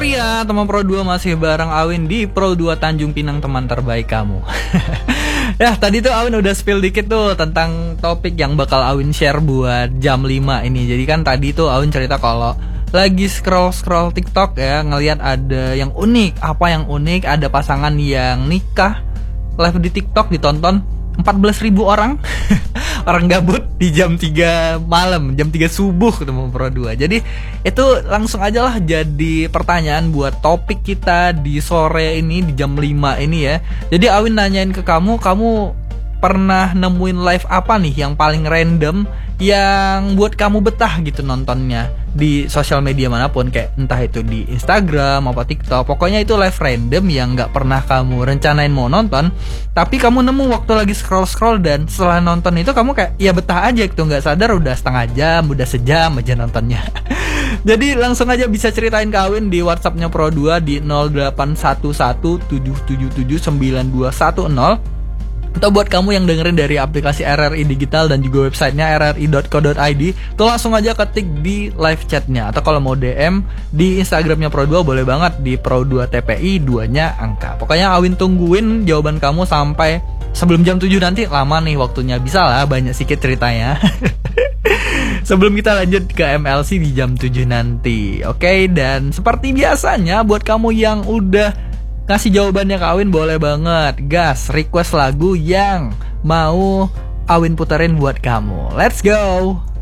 Ria, teman Pro 2 masih bareng Awin di Pro 2 Tanjung Pinang, teman terbaik kamu. Ya, tadi tuh Awin udah spill dikit tuh tentang topik yang bakal Awin share buat jam 5 ini. Jadi kan tadi tuh Awin cerita kalau lagi scroll TikTok ya, ngelihat ada yang unik. Apa yang unik? Ada pasangan yang nikah live di TikTok ditonton 14.000 orang. Orang gabut di jam 3 malam, jam 3 subuh ketemu Pro 2. Jadi itu langsung aja lah jadi pertanyaan buat topik kita di sore ini, di jam 5 ini ya. Jadi Awin nanyain ke kamu pernah nemuin live apa nih yang paling random, yang buat kamu betah gitu nontonnya di sosial media manapun, kayak entah itu di Instagram apa TikTok. Pokoknya itu live random yang gak pernah kamu rencanain mau nonton, tapi kamu nemu waktu lagi scroll dan setelah nonton itu kamu kayak ya betah aja gitu, gak sadar udah setengah jam, udah sejam aja nontonnya. Jadi langsung aja bisa ceritain ke Awin di WhatsAppnya Pro 2 di 0811779210. Atau buat kamu yang dengerin dari aplikasi RRI Digital dan juga websitenya rri.co.id, tuh langsung aja ketik di live chatnya. Atau kalau mau DM di Instagramnya Pro 2 boleh banget di Pro 2 TPI, 2-nya angka. Pokoknya Awin tungguin jawaban kamu sampai sebelum jam 7 nanti. Lama nih waktunya, bisa lah banyak sedikit ceritanya. Sebelum kita lanjut ke MLC di jam 7 nanti. Oke, dan seperti biasanya buat kamu yang udah kasih jawabannya ke Awin, boleh banget gas request lagu yang mau Awin puterin buat kamu. Let's go.